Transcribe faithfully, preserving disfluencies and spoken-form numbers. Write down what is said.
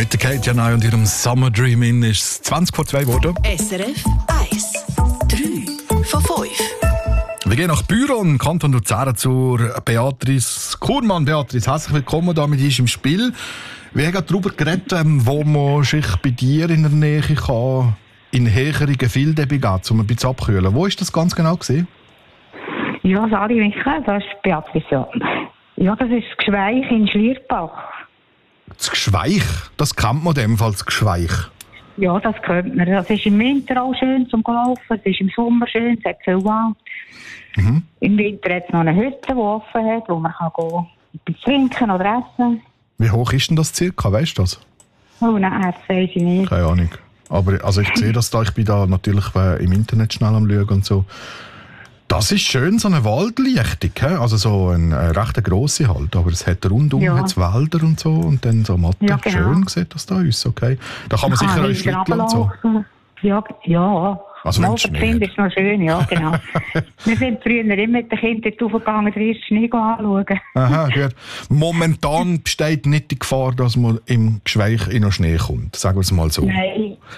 Mit der Kate Janai und ihrem Summer Dream in ist es zwanzig vor zwei geworden. S R F eins. drei von fünf. Wir gehen nach Büron, Kanton Luzern, zur Beatrice Kurmann. Beatrice, herzlich willkommen da mit uns im Spiel. Wir haben gerade darüber geredet, wo man sich bei dir in der Nähe kann, in höhere Gefilde begeben, um ein bisschen abkühlen. Wo ist das ganz genau gewesen? Ja, Sali Michael, das ist Beatrice. Ja, das ist das Gschweich in Schlierbach. Das Gschweich? Das kennt man in dem Fall, das Gschweich. Ja, das kennt man. Das ist im Winter auch schön zum Laufen, es ist im Sommer schön, es hat viel Wald. Mhm. Im Winter hat es noch eine Hütte, die offen hat, wo man kann gehen, etwas trinken oder essen. Wie hoch ist denn das circa, weißt du das? Oh nein, das weiß ich nicht. Keine Ahnung. Aber also ich sehe das da, ich bin da natürlich äh, im Internet schnell am Schauen und so. Das ist schön, so eine Waldlichtung, he? Also so eine äh, recht grosse halt, aber es hat rundum ja. hat's Wälder und so und dann so Matten. Ja, genau. Schön sieht das da aus, okay. Da kann man da sicher kann auch schlitteln und so. Ja, ja. Also mal für die Kinder ist noch schön, ja, genau. Wir sind früher immer mit den Kindern hochgegangen, den ersten Schnee anschauen. Aha, gut. Momentan besteht nicht die Gefahr, dass man im Gschweich in den Schnee kommt, sagen wir es mal so. Nein.